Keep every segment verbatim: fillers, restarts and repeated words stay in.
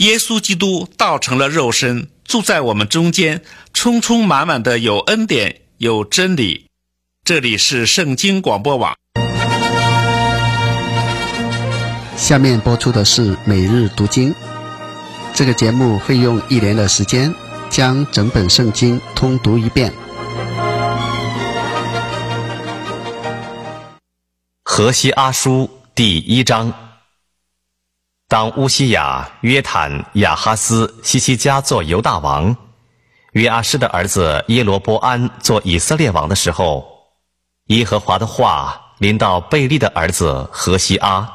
耶稣基督道成了肉身，住在我们中间，充充满满的有恩典，有真理。这里是圣经广播网。 下面播出的是每日读经。这个节目会用一年的时间将整本圣经通读一遍。 何西阿书第一章。当乌西雅、约坦、亚哈斯、西西家做犹大王，约阿施的儿子耶罗波安做以色列王的时候，耶和华的话临到贝利的儿子何西阿。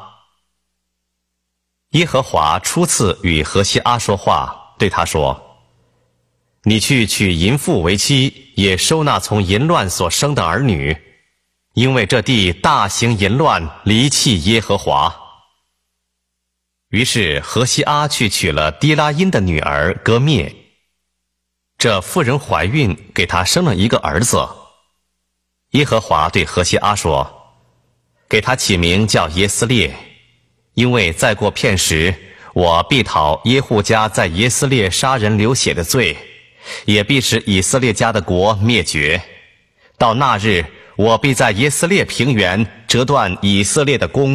耶和华初次与何西阿说话，对他说：你去娶淫妇为妻，也收纳从淫乱所生的儿女，因为这地大行淫乱，离弃耶和华。于是何西阿去娶了低拉因的女儿歌灭，这妇人怀孕，给他生了一个儿子。耶和华对何西阿说：给他起名叫耶斯列，因为再过片时，我必讨耶户家在耶斯列杀人流血的罪，也必使以色列家的国灭绝。到那日，我必在耶斯列平原折断以色列的弓。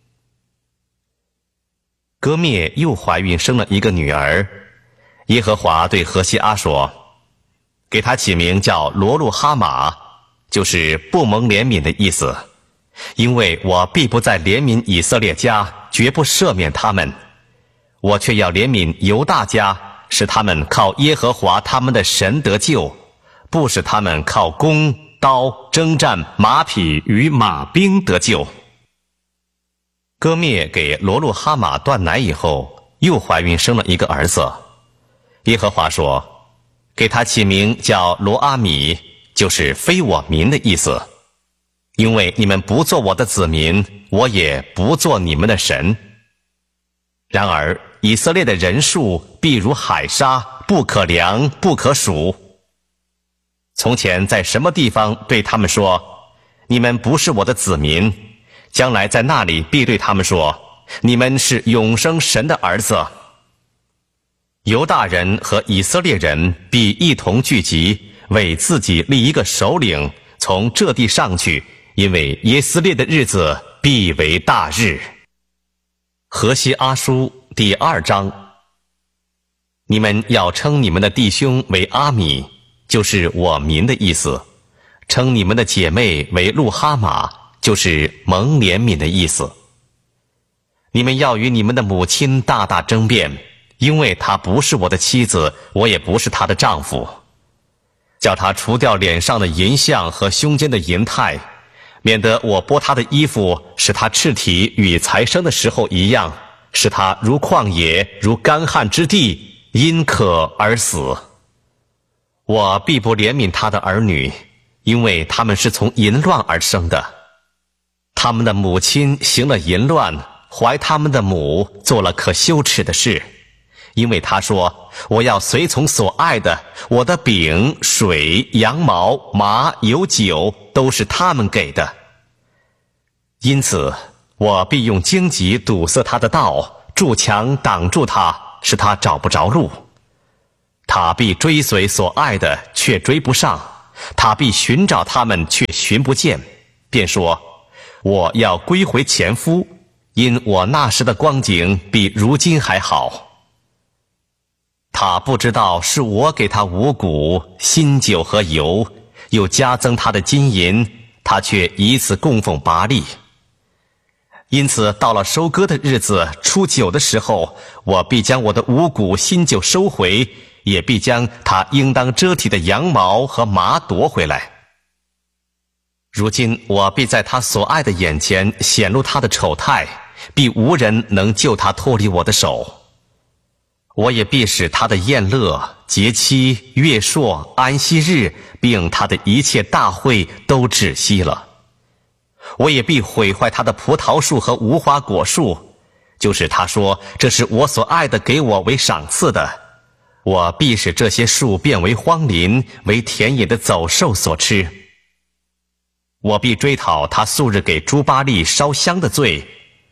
歌灭又怀孕生了一个女儿，耶和华对何西阿说：给他起名叫罗路哈玛，就是不蒙怜悯的意思，因为我必不再怜悯以色列家，绝不赦免他们，我却要怜悯犹大家，使他们靠耶和华他们的神得救，不使他们靠弓刀征战马匹与马兵得救。歌灭给罗路哈玛断奶以后，又怀孕生了一个儿子。耶和华说：给他起名叫罗阿米，就是非我民的意思，因为你们不做我的子民，我也不做你们的神。然而以色列的人数必如海沙，不可量不可数。从前在什么地方对他们说：你们不是我的子民，将来在那里必对他们说：你们是永生神的儿子。犹大人和以色列人必一同聚集，为自己立一个首领，从这地上去，因为耶斯列的日子必为大日。何西阿书第二章。你们要称你们的弟兄为阿米，就是我民的意思；称你们的姐妹为路哈玛，就是蒙怜悯的意思。你们要与你们的母亲大大争辩，因为她不是我的妻子，我也不是她的丈夫。叫她除掉脸上的淫像和胸间的淫态，免得我剥她的衣服，使她赤体与才生的时候一样，使她如旷野，如干旱之地，因渴而死。我必不怜悯她的儿女，因为他们是从淫乱而生的。他们的母亲行了淫乱，怀他们的母做了可羞耻的事，因为他说：我要随从所爱的，我的饼、水、羊毛、麻、油、酒都是他们给的。因此我必用荆棘堵塞他的道，筑墙挡住他，使他找不着路。他必追随所爱的，却追不上；他必寻找他们，却寻不见，便说：我要归回前夫，因我那时的光景比如今还好。他不知道是我给他五谷、新酒和油，又加增他的金银，他却以此供奉巴力。因此到了收割的日子，出酒的时候，我必将我的五谷、新酒收回，也必将他应当遮体的羊毛和麻夺回来。如今我必在他所爱的眼前显露他的丑态，必无人能救他脱离我的手。我也必使他的宴乐、节期、月朔、安息日，并他的一切大会都止息了。我也必毁坏他的葡萄树和无花果树，就是他说这是我所爱的，给我为赏赐的。我必使这些树变为荒林，为田野的走兽所吃。我必追讨他素日给朱巴力烧香的罪，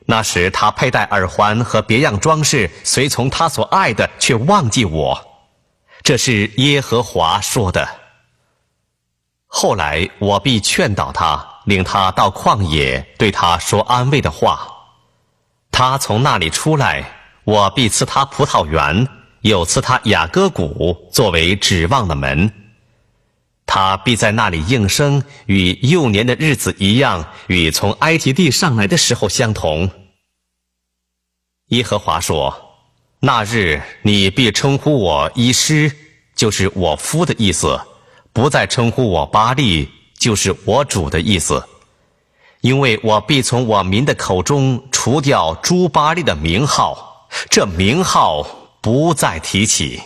那时他佩戴耳环和别样装饰，随从他所爱的，却忘记我。这是耶和华说的。后来我必劝导他，领他到旷野，对他说安慰的话。他从那里出来，我必赐他葡萄园，又赐他雅各谷，作为指望的门。他必在那里应声，与幼年的日子一样，与从埃及地上来的时候相同。耶和华说，那日你必称呼我伊施，就是我夫的意思，不再称呼我巴力，就是我主的意思。因为我必从我民的口中除掉诸巴力的名号，这名号不再提起。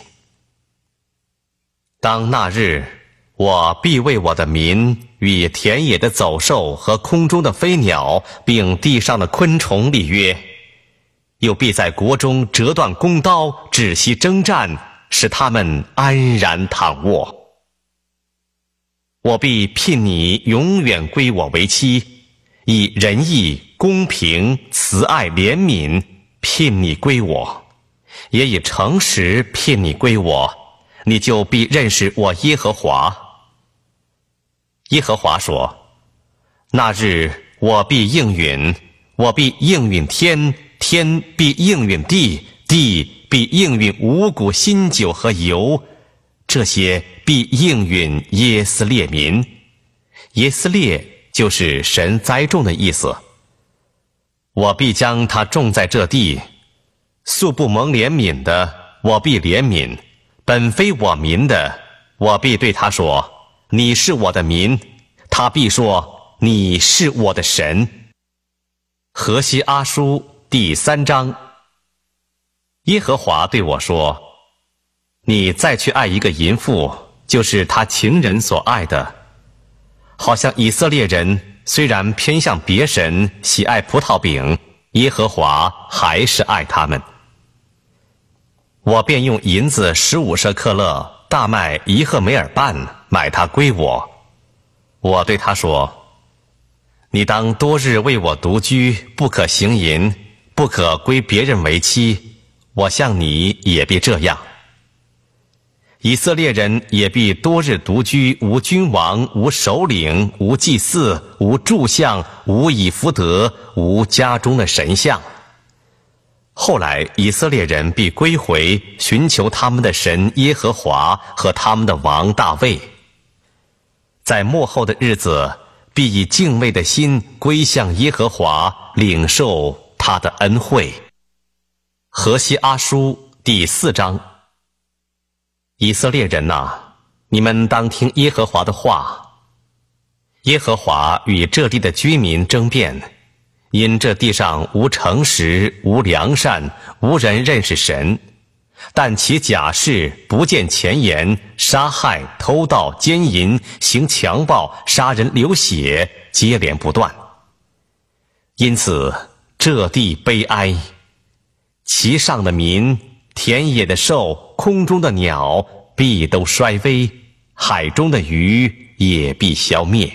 当那日，我必为我的民与田野的走兽和空中的飞鸟，并地上的昆虫立约，又必在国中折断弓刀，止息征战，使他们安然躺卧。我必聘你永远归我为妻，以仁义、公平、慈爱、怜悯聘你归我，也以诚实聘你归我，你就必认识我耶和华。耶和华说，那日我必应允，我必应允天，天必应允地，地必应允五谷新酒和油，这些必应允耶斯列民。耶斯列就是神栽种的意思。我必将它种在这地，素不蒙怜悯的，我必怜悯；本非我民的，我必对他说，你是我的民，他必说，你是我的神。何西阿书第三章。耶和华对我说，你再去爱一个淫妇，就是他情人所爱的。好像以色列人虽然偏向别神，喜爱葡萄饼，耶和华还是爱他们。我便用银子十五舍克勒，大麦一赫梅尔半，买它归我。我对他说，你当多日为我独居，不可行淫，不可归别人为妻，我向你也必这样。以色列人也必多日独居，无君王，无首领，无祭司，无柱像，无以弗得，无家中的神像。后来以色列人必归回，寻求他们的神耶和华和他们的王大卫。在末后的日子，必以敬畏的心归向耶和华，领受他的恩惠。何西阿书第四章。以色列人哪、啊，你们当听耶和华的话。耶和华与这地的居民争辩，因这地上无诚实，无良善，无人认识神。但其假事不见前言，杀害、偷盗、奸淫，行强暴，杀人流血，接连不断。因此这地悲哀，其上的民，田野的兽，空中的鸟必都衰微，海中的鱼也必消灭。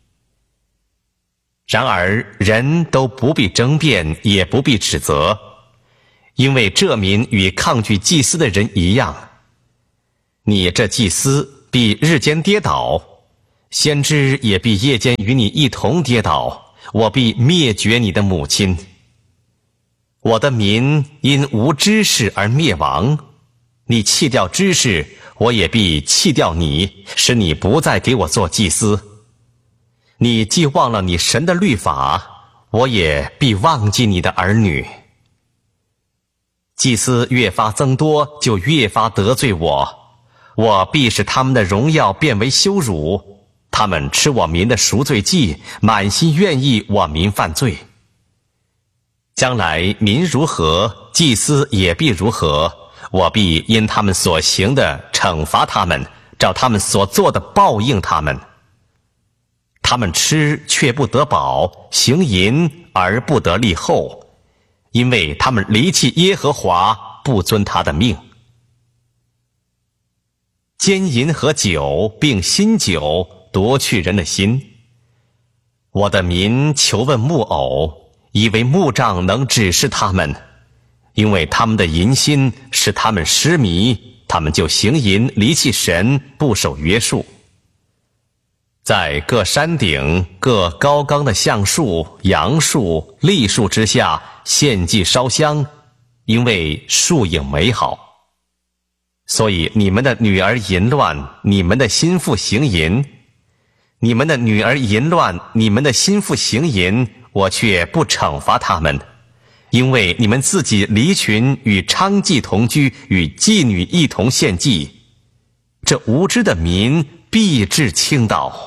然而人都不必争辩，也不必指责，因为这民与抗拒祭司的人一样。你这祭司必日间跌倒，先知也必夜间与你一同跌倒，我必灭绝你的母亲。我的民因无知识而灭亡，你弃掉知识，我也必弃掉你，使你不再给我做祭司。你既忘了你神的律法，我也必忘记你的儿女。祭司越发增多，就越发得罪我，我必使他们的荣耀变为羞辱。他们吃我民的赎罪祭，满心愿意我民犯罪。将来民如何，祭司也必如何，我必因他们所行的惩罚他们，照他们所做的报应他们。他们吃却不得饱，行淫而不得立后，因为他们离弃耶和华，不遵他的命。奸淫和酒并新酒夺去人的心。我的民求问木偶， 以为木杖能指示他们，因为他们的淫心使他们失迷，他们就行淫，离弃神，不守约束。在各山顶、各高冈的橡树、杨树、栗树之下献祭烧香，因为树影美好。所以你们的女儿淫乱，你们的心腹行淫；你们的女儿淫乱，你们的心腹行淫，我却不惩罚他们，因为你们自己离群，与娼妓同居，与妓女一同献祭，这无知的民必至倾倒。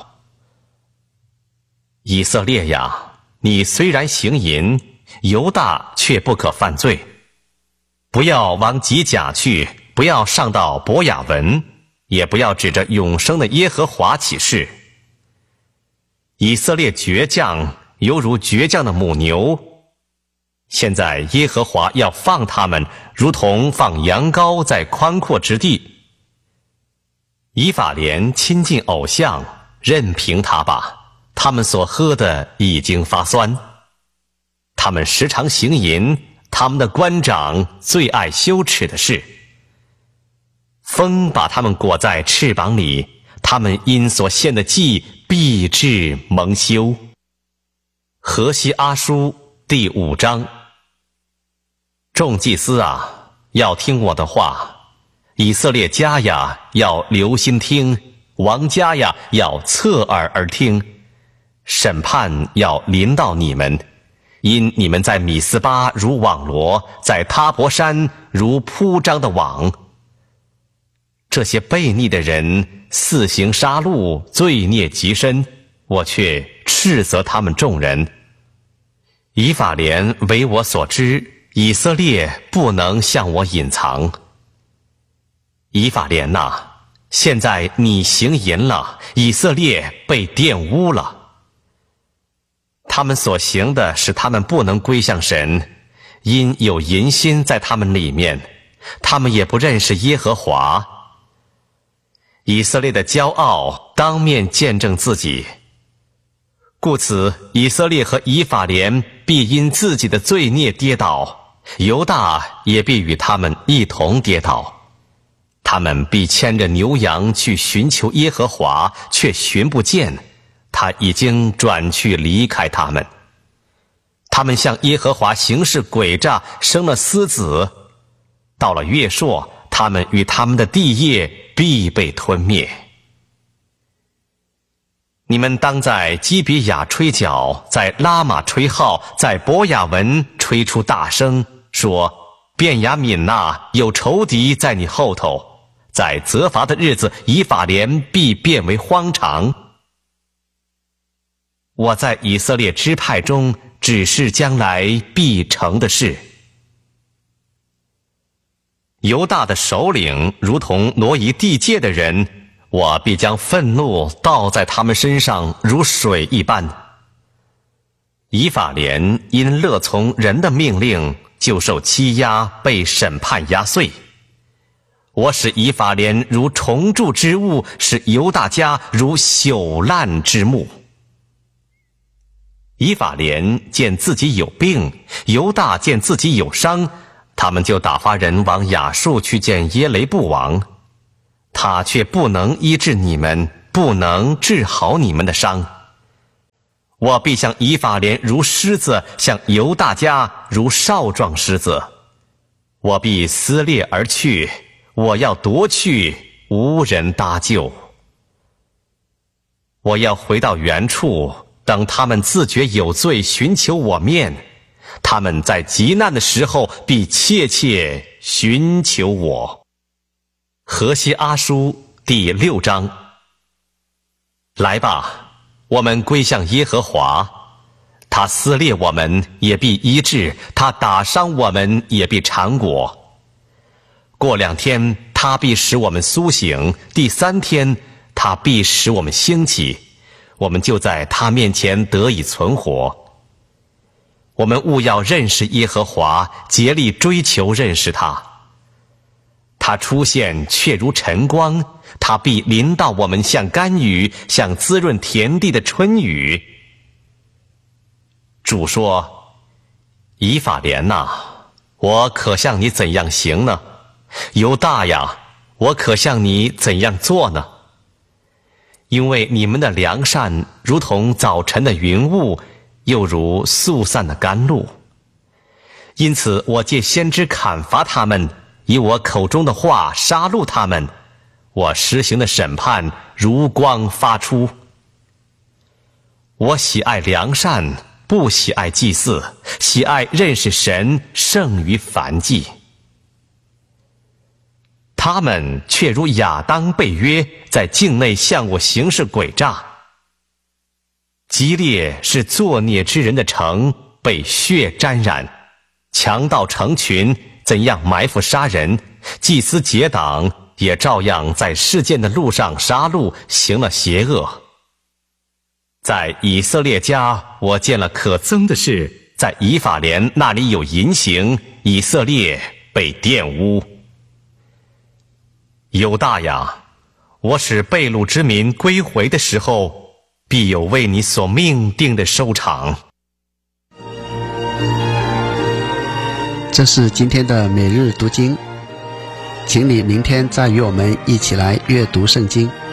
以色列呀，你虽然行淫，犹大却不可犯罪。不要往吉甲去，不要上到伯雅文，也不要指着永生的耶和华起誓。以色列倔强，犹如倔强的母牛。现在耶和华要放他们，如同放羊羔在宽阔之地。以法莲亲近偶像，任凭他吧，他们所喝的已经发酸。他们时常行淫，他们的官长最爱羞耻的事。风把他们裹在翅膀里，他们因所献的祭必致蒙羞。何西阿书第五章。众祭司啊，要听我的话；以色列家呀，要留心听；王家呀，要侧耳而听。审判要临到你们，因你们在米斯巴如网罗，在他伯山如铺张的网。这些悖逆的人肆行杀戮，罪孽极深，我却斥责他们众人。以法莲为我所知，以色列不能向我隐藏。以法莲哪，现在你行淫了，以色列被玷污了。他们所行的使他们不能归向神，因有淫心在他们里面，他们也不认识耶和华。以色列的骄傲当面见证自己，故此以色列和以法莲必因自己的罪孽跌倒，犹大也必与他们一同跌倒。他们必牵着牛羊去寻求耶和华，却寻不见，他已经转去离开他们。他们向耶和华行事诡诈，生了私子。到了月朔，他们与他们的地业必被吞灭。你们当在基比亚吹角，在拉玛吹号，在伯雅文吹出大声，说：便雅悯哪，有仇敌在你后头。在责罚的日子，以法莲必变为荒场。我在以色列支派中指示将来必成的事。犹大的首领如同挪移地界的人，我必将愤怒倒在他们身上，如水一般。以法莲因乐从人的命令，就受欺压，被审判压碎。我使以法莲如虫蛀之物，使犹大家如朽烂之木。以法莲见自己有病，犹大见自己有伤，他们就打发人往亚述去见耶雷布王，他却不能医治你们，不能治好你们的伤。我必向以法莲如狮子，向犹大家如少壮狮子。我必撕裂而去，我要夺去，无人搭救。我要回到原处，等他们自觉有罪，寻求我面。他们在极难的时候，必切切寻求我。何西阿书第六章。来吧，我们归向耶和华。他撕裂我们，也必医治；他打伤我们，也必缠裹。过两天，他必使我们苏醒；第三天，他必使我们兴起。我们就在他面前得以存活。我们务要认识耶和华，竭力追求认识他。他出现却如晨光，他必临到我们，像甘雨，像滋润田地的春雨。主说： 以法莲呐，我可向你怎样行呢？犹大呀，我可向你怎样做呢？因为你们的良善如同早晨的云雾，又如速散的甘露。因此我借先知砍伐他们，以我口中的话杀戮他们，我施行的审判如光发出。我喜爱良善，不喜爱祭祀，喜爱认识神胜于燔祭。他们却如亚当被约，在境内向我行事诡诈。基列是作孽之人的城，被血沾染，强盗成群，怎样埋伏杀人，祭司结党也照样在事件的路上杀戮，行了邪恶。在以色列家，我见了可憎的事，在以法莲那里有淫行，以色列被玷污。犹大呀，我使被掳之民归回的时候，必有为你所命定的收场。 这是今天的每日读经，请你明天再与我们一起来阅读圣经。